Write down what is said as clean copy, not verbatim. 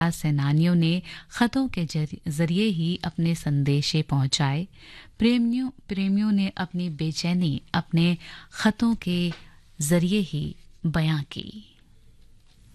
सेनानियों ने खतों के जरिए ही अपने संदेशे पहुंचाए। प्रेमियों ने अपनी बेचैनी अपने खतों के जरिए ही बयां की।